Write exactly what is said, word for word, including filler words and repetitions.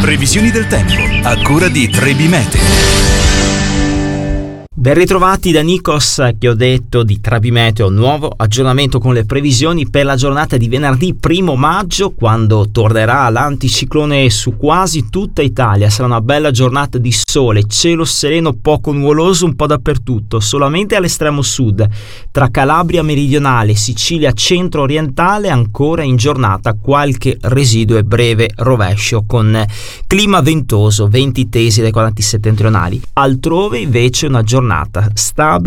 Previsioni del tempo a cura di Trebi Meteo. Ben ritrovati da Nikos, che ho detto di Trebi Meteo, nuovo aggiornamento con le previsioni per la giornata di venerdì primo maggio, quando tornerà l'anticiclone su quasi tutta Italia. Sarà una bella giornata di sole, cielo sereno poco nuvoloso un po' dappertutto, solamente all'estremo sud, tra Calabria meridionale, Sicilia centro-orientale, ancora in giornata qualche residuo e breve rovescio con clima ventoso, venti tesi dai quadranti settentrionali. Altrove invece una giornata stabile